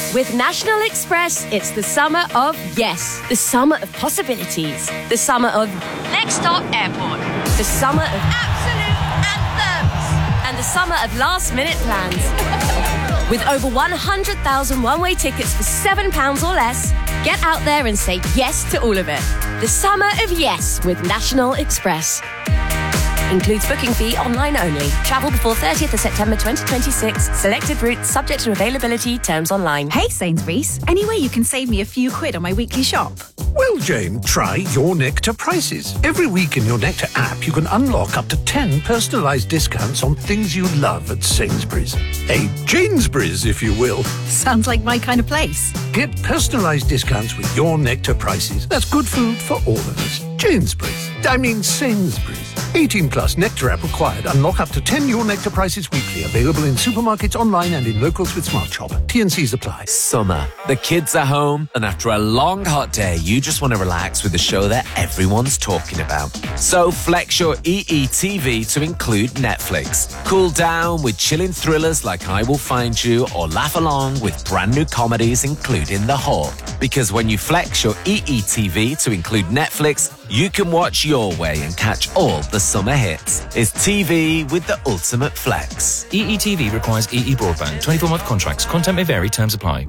With National Express, it's the summer of yes. The summer of possibilities. The summer of next stop airport. The summer of absolute anthems. And the summer of last-minute plans. With over 100,000 one-way tickets for £7 or less, get out there and say yes to all of it. The summer of yes with National Express. Includes booking fee, online only. Travel before 30th of September 2026. Selected routes subject to availability. Terms online. Hey Sainsbury's, any way you can save me a few quid on my weekly shop? Well, Jane, try Your Nectar prices. Every week in Your Nectar app, you can unlock up to 10 personalised discounts on things you love at Sainsbury's. A Janesbury's, if you will. Sounds like my kind of place. Get personalised discounts with Your Nectar prices. That's good food for all of us. Sainsbury's. 18 plus Nectar app required. Unlock up to 10 Your Nectar prices weekly. Available in supermarkets, online and in locals with Smart Shop. T&Cs apply. Summer. The kids are home and after a long hot day, you just want to relax with a show that everyone's talking about. So flex your EETV to include Netflix. Cool down with chilling thrillers like I Will Find You or laugh along with brand new comedies including The Hawk. Because when you flex your EETV to include Netflix, you can watch your way and catch all the summer hits. It's TV with the ultimate flex. EETV requires EE broadband. 24-month contracts. Content may vary. Terms apply.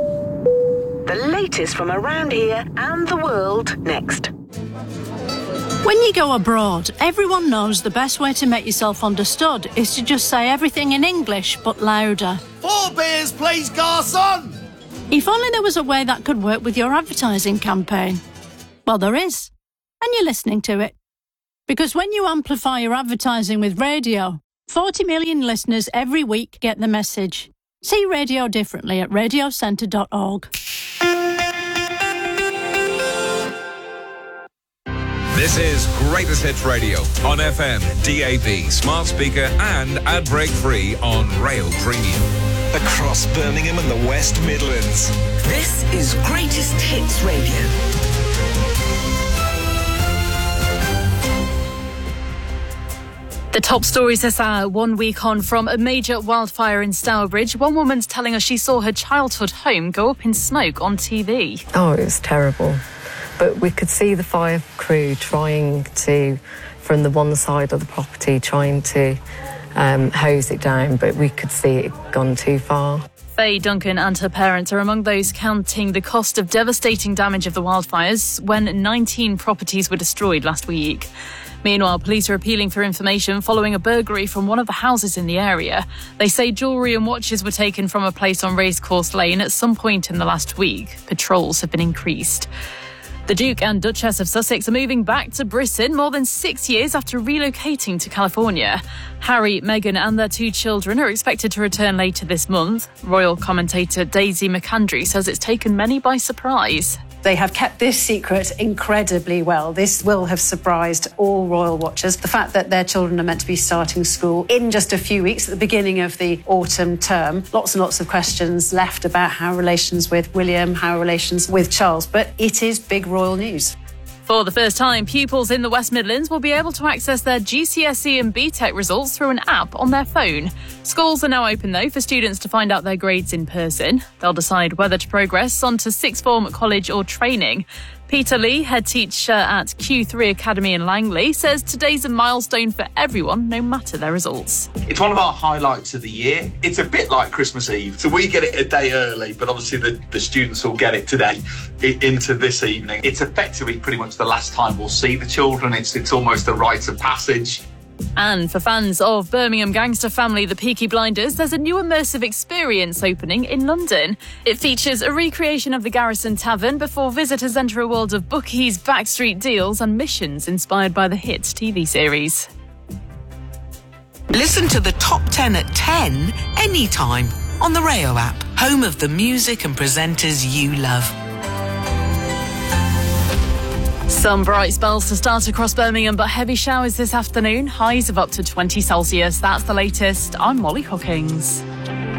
The latest from around here and the world next. When you go abroad, everyone knows the best way to make yourself understood is to just say everything in English but louder. 4 beers, please, garçon! If only there was a way that could work with your advertising campaign. Well, there is. And you're listening to it. Because when you amplify your advertising with radio, 40 million listeners every week get the message. See radio differently at radiocentre.org. This is Greatest Hits Radio on FM, DAB, smart speaker and ad break free on Rail Premium. Across Birmingham and the West Midlands. This is Greatest Hits Radio. The top stories this hour, 1 week on from a major wildfire in Stourbridge. One woman's telling us she saw her childhood home go up in smoke on TV. Oh, it was terrible. But we could see the fire crew trying to, from the one side of the property, trying to hose it down, but we could see it gone too far. Faye Duncan and her parents are among those counting the cost of devastating damage of the wildfires when 19 properties were destroyed last week. Meanwhile, police are appealing for information following a burglary from one of the houses in the area. They say jewellery and watches were taken from a place on Racecourse Lane at some point in the last week. Patrols have been increased. The Duke and Duchess of Sussex are moving back to Britain more than 6 years after relocating to California. Harry, Meghan and their 2 children are expected to return later this month. Royal commentator Daisy McAndrew says it's taken many by surprise. They have kept this secret incredibly well. This will have surprised all royal watchers. The fact that their children are meant to be starting school in just a few weeks at the beginning of the autumn term. Lots and lots of questions left about how relations with William, how relations with Charles. But it is big royal news. For the first time, pupils in the West Midlands will be able to access their GCSE and BTEC results through an app on their phone. Schools are now open, though, for students to find out their grades in person. They'll decide whether to progress on to sixth form, college or training. Peter Lee, head teacher at Q3 Academy in Langley, says today's a milestone for everyone, no matter their results. It's one of our highlights of the year. It's a bit like Christmas Eve. So we get it a day early, but obviously the students will get it today into this evening. It's effectively pretty much the last time we'll see the children. It's almost a rite of passage. And for fans of Birmingham gangster family The Peaky Blinders, there's a new immersive experience opening in London. It features a recreation of the Garrison Tavern before visitors enter a world of bookies, backstreet deals and missions inspired by the hit TV series. Listen to the top 10 at 10 anytime on the Rayo app, home of the music and presenters you love. Some bright spells to start across Birmingham, but heavy showers this afternoon. Highs of up to 20 Celsius. That's the latest. I'm Molly Hookings.